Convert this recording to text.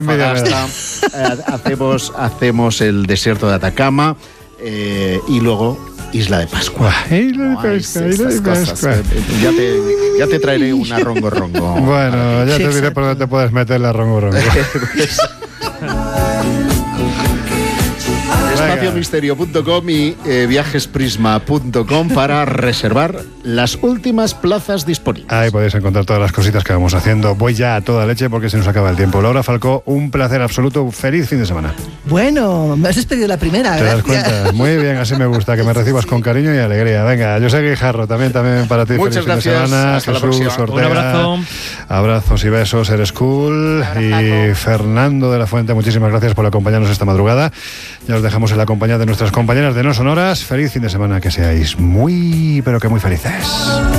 Antofagasta, hacemos el desierto de Atacama y luego Isla de Pascua. Isla de Pascua. Ya te traeré una rongo. Bueno, ya te diré por dónde te puedes meter la rongo. Espaciomisterio.com y viajesprisma.com para reservar las últimas plazas disponibles. Ahí podéis encontrar todas las cositas que vamos haciendo. Voy ya a toda leche porque se nos acaba el tiempo. Laura Falcó, un placer absoluto. Feliz fin de semana. Bueno, me has despedido la primera. ¿Te das cuenta? Muy bien, así me gusta, que me recibas con cariño y alegría. Venga, José Guijarro, también para ti. Muchas feliz gracias. Fin de semana. Hasta Jesús la próxima. Ortega, Un abrazo. Abrazos y besos, eres cool. Y Fernando de la Fuente, muchísimas gracias por acompañarnos esta madrugada. Ya os dejamos en la compañía de nuestras compañeras de No Sonoras. Feliz fin de semana, que seáis muy, pero que muy felices.